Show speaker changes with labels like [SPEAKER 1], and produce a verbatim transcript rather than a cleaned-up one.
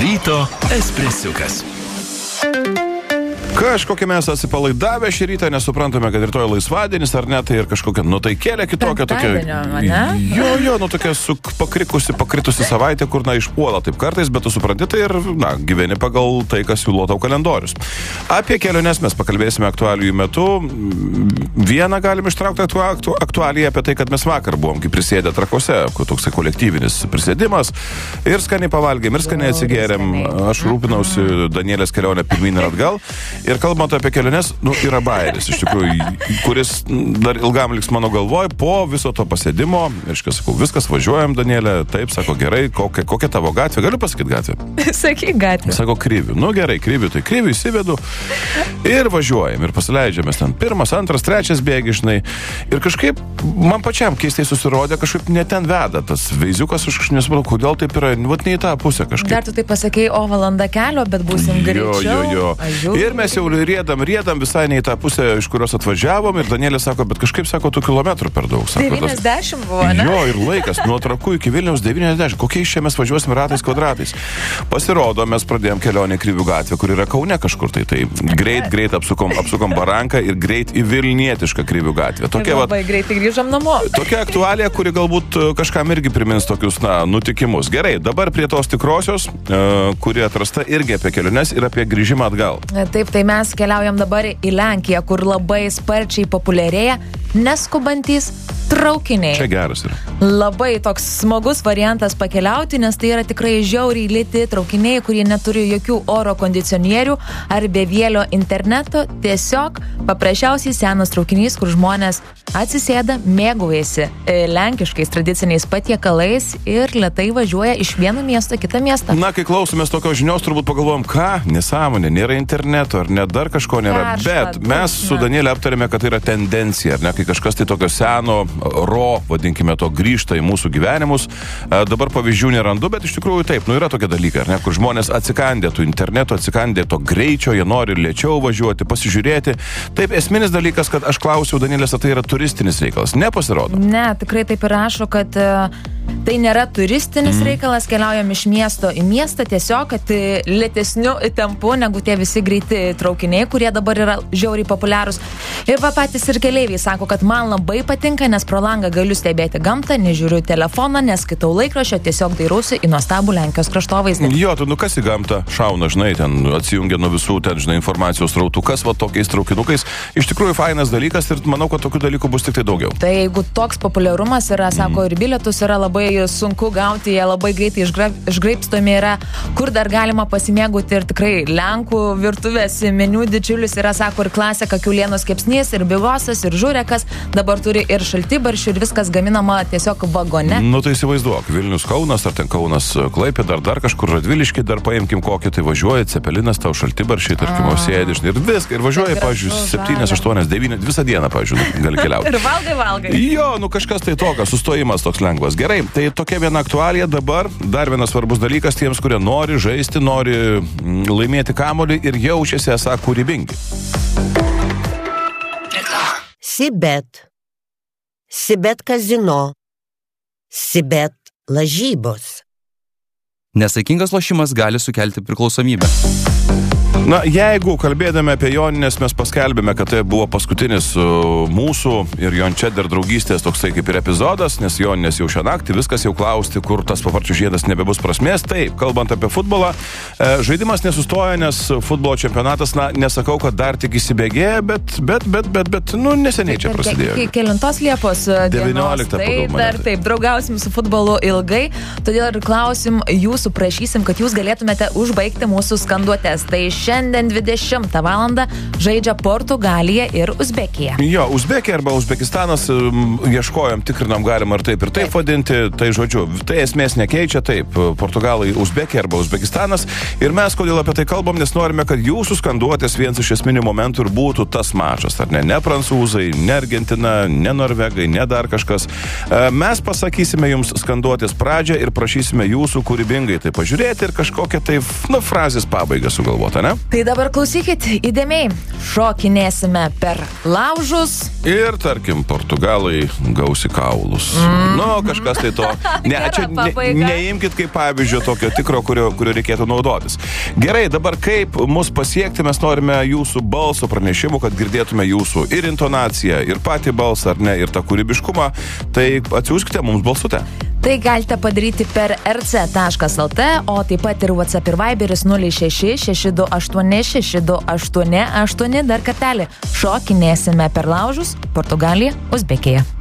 [SPEAKER 1] Ryto espresiukas.
[SPEAKER 2] Kažkokie mes atsipalaidavę šį rytą, nesuprantame, kad rytoj laisvadienis ar ne, tai ir kažkokia nutaikėlė kitokia tokia. Jo, jo, nu tokia su pakrikusi, pakritusi savaitė, kur na išpuola taip kartais, bet tu supranti, tai ir, na, gyveni pagal tai, kas siūlo tau kalendorius. Apie keliones mes pakalbėsime aktualijų metu. Vieną galim ištraukti aktu, aktu, aktualiją apie tai, kad mes vakar buvom, kai prisėdė Trakuose, toksai kolektyvinis prisėdimas, ir skaniai pavalgėm, ir skaniai atsigėrėm. Aš rūpinausi Danielės kelionę pirmyn ir atgal. Ir kalbant apie keliones, nu, yra bairis, iš tikrųjų, kuris dar ilgam liks mano galvoj po viso to pasėdimo. Iškai sakau, viskas, važiuojam, Danielė, taip, sako, gerai, kokia, kokia tavo gatvė, galiu pasakyti gatvę?
[SPEAKER 3] Sakyk gatvę.
[SPEAKER 2] Sako, Kryvių. Nu gerai, Kryvių, tai Kryvių įsivedu ir važiuojam, ir pasileidžiamės ten pirmas, antras, trečias bėgi, žinai. Ir kažkaip man pačiam keistai susirodė, kažkaip ne ten veda tas veiziukas, aš kažkaip nesupratau, kodėl taip yra, vat ne į tą pusę kažkaip.
[SPEAKER 3] Dar tu tai pasakei, o valanda kelio, bet būsim greičiau.
[SPEAKER 2] Jo, jo, jo. Ir mes jau riedam, riedam visai ne į tą pusę, iš kurios atvažiavom, ir Danielė sako, bet kažkaip sako, tų kilometrų per daug. Sako,
[SPEAKER 3] devyniasdešimt buvo, ne?
[SPEAKER 2] Jo, ir laikas, nuo Trakų iki Vilniaus devyniasdešimt. Kokiais čia mes važiuosim ratais kvadratais? Pasirodo, mes pradėjom kelionę Kryvių gatvę, kur yra Kaune kažkur, tai tai greit, greit apsukom, apsukom baranką ir greit į Vilnietišką Kryvių gatvę. Tokia,
[SPEAKER 3] tai labai greitai grįžom namo.
[SPEAKER 2] Tokia aktualija, kuri galbūt kažkam irgi primins tokius, na, nutikimus. Gerai, dabar prie tos tikrosios, uh, kuri atrasta irgi apie keliones ir apie grįžimą atgal.
[SPEAKER 3] Taip, tai mes keliaujam dabar į Lenkiją, kur labai sparčiai populiarėja neskubantys traukiniai.
[SPEAKER 2] Čia geras yra.
[SPEAKER 3] Labai toks smagus variantas pakeliauti, nes tai yra tikrai žiauriai lėti traukiniai, kurie neturi jokių oro kondicionierių ar bevėlio interneto. Tiesiog paprasčiausiai senas traukinys, kur žmonės atsisėda, mėgaujasi lenkiškais tradiciniais patiekalais ir lėtai važiuoja iš vieno miesto į kitą miestą.
[SPEAKER 2] Na, kai klausomės tokios žinios, turbūt pagalvojom, ką? Nesąmonė, nėra interneto, ar net dar kažko nėra. Karšta, bet mes su Danielė aptarėme, kad tai yra tendencija, ar ne, kai kažkas tai tokio seno, ro, vadinkime to, grįžta į mūsų gyvenimus. Dabar pavyzdžių nerandu, bet iš tikrųjų taip, nu yra tokie dalykai, ar ne, kur žmonės atsikandė tų interneto, atsikandė to greičio, jie nori lėčiau važiuoti, pasižiūrėti. Taip, esminis dalykas, kad aš klausiau Danielės, ar tai yra turistinis reikalas. Nepasirodo.
[SPEAKER 3] Ne, tikrai taip ir rašo, kad uh, tai nėra turistinis mm. reikalas, keliaujam iš miesto į miestą tiesiog, kad lėtesniu tempu negu tie visi greiti traukiniai, kurie dabar yra žiauriai populiarūs. Ir va patys ir keleiviai sako, kad man labai patinka, nes pro langą galiu stebėti gamtą, nežiūriu telefoną, neskaitau laikraščio, tiesiog dairausi į nuostabų Lenkijos kraštovaizdį.
[SPEAKER 2] Jo, tu nu kas į gamtą šauna, žinai, ten atsijungia nuo visų ten, žinai, informacijos rautų, kas va tokiais traukinukais. Iš tikrųjų fainas dalykas ir manau, kad tokių dalykų bus tik tai daugiau.
[SPEAKER 3] Tai jeigu toks populiarumas yra, sako, ir bilietus yra labai sunku gauti, jie labai greitai išgraibstomi yra, kur dar galima pasimėgauti ir tikrai Lenkų virtuvės meniu didžiulis yra, sako, ir klasika kiaulienos kepsnys, ir bigosas, ir žurekas, dabar turi ir šaltibaršių, ir viskas gaminama tiesiog vagone.
[SPEAKER 2] Nu tai įsivaizduok, Vilnius Kaunas, ar ten Kaunas Klaipėda, dar, dar kažkur Radviliški, dar paimkim kokį, tai važiuoja Cepelinas, tau šaltibaršiai, tarkim, sėdiš ir viską, ir važiuoja, pavyzdžiui, septynios, aštuonios, devynios, visą dieną, pavyzdžiui, gali keliauti.
[SPEAKER 3] Ir valgai, valgai.
[SPEAKER 2] Jo, nu kažkas tai tokio, sustojimas toks lengvas. Gerai, tai tokia viena aktualija dabar, dar vienas svarbus dalykas tiems, kurie nori žaisti, nori laimėti kamuolį ir jaučiasi esą kūrybingi.
[SPEAKER 4] Sibet. Sibet kazino. Sibet lažybos.
[SPEAKER 5] Nesaikingas lošimas gali sukelti priklausomybę.
[SPEAKER 2] Na, jeigu kalbėdami apie Joninės mes paskelbėme, kad tai buvo paskutinis uh, mūsų ir Jončeder draugystės toksai kaip ir epizodas, nes Joninės jau šią naktį viskas jau klausti, kur tas paparčių žiedas nebebus prasmės. Taip, kalbant apie futbolą, e, žaidimas nesustoja, nes futbolo čempionatas, na, nesakau, kad dar tik įsibėgėja, bet, bet, bet, bet, bet, nu, neseniai čia prasidėjo.
[SPEAKER 3] Ke, kelintos Liepos dienos, tai dar taip, draugausim su futbolu ilgai, todėl ir klausim jūsų, prašysim, kad jūs galėtumėte užbaigti mūsų skanduotes. Tai šiandien dvidešimtą valandą žaidžia Portugalija ir Uzbekija.
[SPEAKER 2] Jo, Uzbekija arba Uzbekistanas, ieškojom, tikrinam, galim ar taip ir taip, taip vadinti, tai žodžiu, tai esmės nekeičia, taip, Portugalai, Uzbekija arba Uzbekistanas. Ir mes kodėl apie tai kalbam, nes norime, kad jūsų skanduotės vienas iš esminių momentų ir būtų tas mačas, ar ne, ne prancūzai, ne Argentina, ne Norvegai, ne dar kažkas. Mes pasakysime jums skanduotės pradžią ir prašysime jūsų kūrybingai tai pažiūrėti ir kažkokią tai, nu, frazės pabaigą sugalvoti, ne? ne?
[SPEAKER 3] Tai dabar klausykit įdėmiai. Šokinėsime per laužus.
[SPEAKER 2] Ir, tarkim, portugalai gausi kaulus. Mm. Nu, kažkas tai to. Ne, čia ne, neimkit kaip pavyzdžio tokio tikro, kurio, kurio reikėtų naudotis. Gerai, dabar kaip mus pasiekti, mes norime jūsų balso pranešimų, kad girdėtume jūsų ir intonaciją, ir patį balsą, ar ne, ir tą kūrybiškumą. Tai atsiųskite mums balsutę.
[SPEAKER 3] Tai galite padaryti per er ce taškas el te, o taip pat ir WhatsApp ir Viberis nulis šeši šeši du aštuoni šeši du aštuoni aštuoni. Dar kartelį, šokinėsime per laužus, Portugalija, Uzbekija.